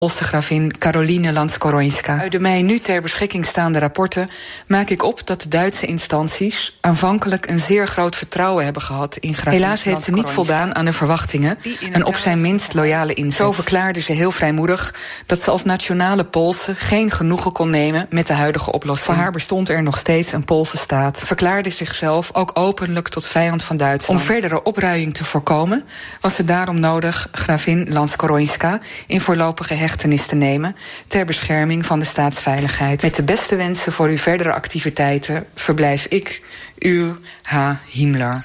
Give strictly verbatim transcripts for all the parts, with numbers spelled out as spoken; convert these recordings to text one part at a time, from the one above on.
Poolse gravin Karoline Lanskorońska. Uit de mij nu ter beschikking staande rapporten maak ik op dat de Duitse instanties aanvankelijk een zeer groot vertrouwen hebben gehad in gravin. Helaas heeft ze niet voldaan aan de verwachtingen en op zijn minst loyale inzet. Zo verklaarde ze heel vrijmoedig dat ze als nationale Poolse geen genoegen kon nemen met de huidige oplossing. Voor haar bestond er nog steeds een Poolse staat. Verklaarde zichzelf ook openlijk tot vijand van Duitsland. Om verdere opruiing te voorkomen was het daarom nodig gravin Lanskorońska in voorlopige hechtenis te nemen ter bescherming van de staatsveiligheid. Met de beste wensen voor uw verdere activiteiten verblijf ik, uw H. Himmler.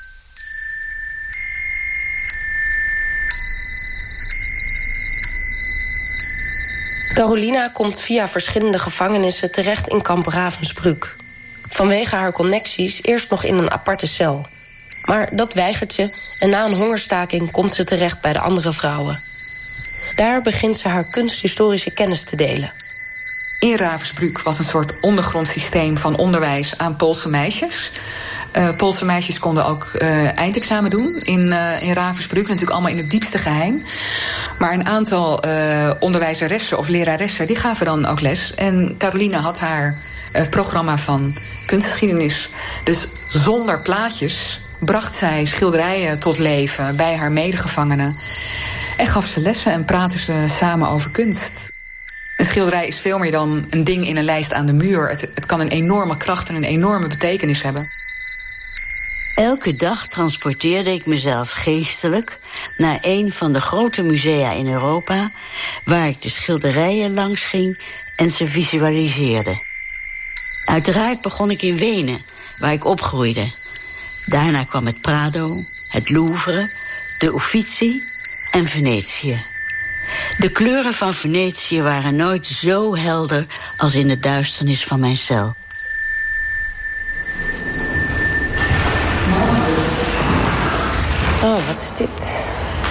Karolina komt via verschillende gevangenissen terecht in kamp Ravensbrück. Vanwege haar connecties eerst nog in een aparte cel. Maar dat weigert ze en na een hongerstaking komt ze terecht bij de andere vrouwen. Daar begint ze haar kunsthistorische kennis te delen. In Ravensbrück was een soort ondergrondsysteem van onderwijs aan Poolse meisjes. Uh, Poolse meisjes konden ook uh, eindexamen doen in, uh, in Ravensbrück, natuurlijk allemaal in het diepste geheim. Maar een aantal uh, onderwijzeressen of leraressen, die gaven dan ook les. En Karolina had haar uh, programma van kunstgeschiedenis. Dus zonder plaatjes bracht zij schilderijen tot leven bij haar medegevangenen. En gaf ze lessen en praten ze samen over kunst. Een schilderij is veel meer dan een ding in een lijst aan de muur. Het, het kan een enorme kracht en een enorme betekenis hebben. Elke dag transporteerde ik mezelf geestelijk naar een van de grote musea in Europa, waar ik de schilderijen langs ging en ze visualiseerde. Uiteraard begon ik in Wenen, waar ik opgroeide. Daarna kwam het Prado, het Louvre, de Uffizi en Venetië. De kleuren van Venetië waren nooit zo helder als in de duisternis van mijn cel. Oh, wat is dit?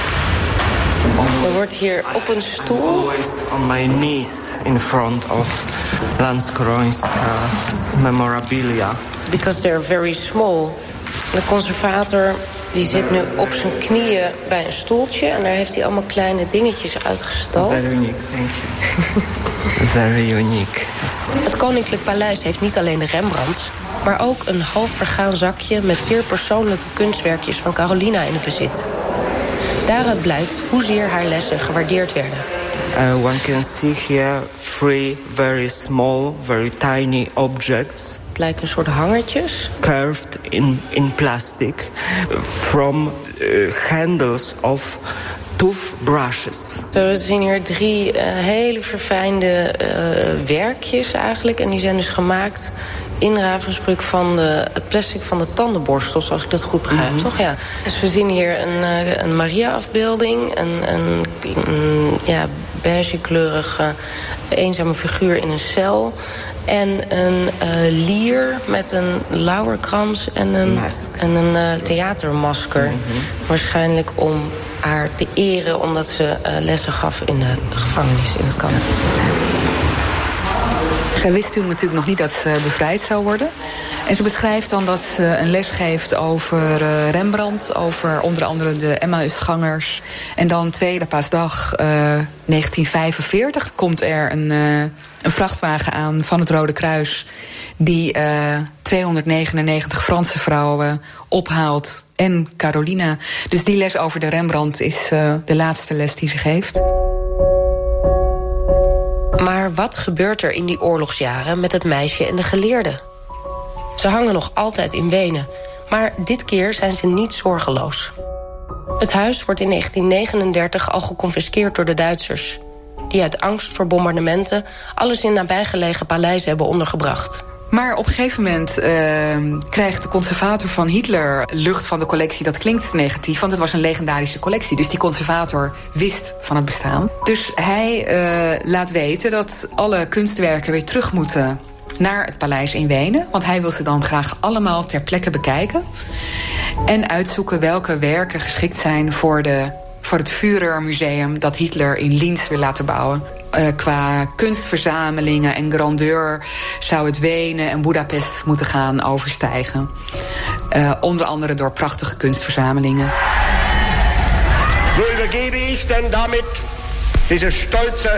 Er wordt hier op een stoel... Always on my knees in front of Lanskorońska's memorabilia. Because they're very small. De conservator die zit nu op zijn knieën bij een stoeltje en daar heeft hij allemaal kleine dingetjes uitgestald. Very unique, thank you. Very unique. Het Koninklijk Paleis heeft niet alleen de Rembrandts, maar ook een half vergaan zakje met zeer persoonlijke kunstwerkjes van Karolina in het bezit. Daaruit blijkt hoezeer haar lessen gewaardeerd werden. Uh, one can see here three very small, very tiny objects. Het lijken een soort hangertjes. Curved in, in plastic from uh, handles of toothbrushes. We zien hier drie uh, hele verfijnde uh, werkjes eigenlijk. En die zijn dus gemaakt in Ravensbrück van de, het plastic van de tandenborstels, als ik dat goed begrijp, mm-hmm. toch? Ja. Dus we zien hier een, uh, een Maria-afbeelding, een, een, een ja, beigekleurige eenzame figuur in een cel en een uh, lier met een lauwerkrans en een, en een uh, theatermasker. Mm-hmm. Waarschijnlijk om haar te eren omdat ze uh, lessen gaf in de gevangenis in het kamp. Zij wist toen natuurlijk nog niet dat ze bevrijd zou worden. En ze beschrijft dan dat ze een les geeft over uh, Rembrandt, over onder andere de Emmausgangers. En dan tweede paasdag uh, negentien vijfenveertig komt er een, uh, een vrachtwagen aan van het Rode Kruis die uh, tweehonderdnegenennegentig Franse vrouwen ophaalt en Karolina. Dus die les over de Rembrandt is uh, de laatste les die ze geeft. Maar wat gebeurt er in die oorlogsjaren met het meisje en de geleerde? Ze hangen nog altijd in Wenen, maar dit keer zijn ze niet zorgeloos. Het huis wordt in negentien negenendertig al geconfiskeerd door de Duitsers, die uit angst voor bombardementen alles in nabijgelegen paleizen hebben ondergebracht. Maar op een gegeven moment uh, krijgt de conservator van Hitler lucht van de collectie. Dat klinkt negatief, want het was een legendarische collectie. Dus die conservator wist van het bestaan. Dus hij uh, laat weten dat alle kunstwerken weer terug moeten naar het paleis in Wenen. Want hij wil ze dan graag allemaal ter plekke bekijken. En uitzoeken welke werken geschikt zijn voor, de, voor het Führermuseum dat Hitler in Linz wil laten bouwen. Uh, qua kunstverzamelingen en grandeur zou het Wenen en Budapest moeten gaan overstijgen. Uh, onder andere door prachtige kunstverzamelingen. Zo übergebe ich denn damit deze stolze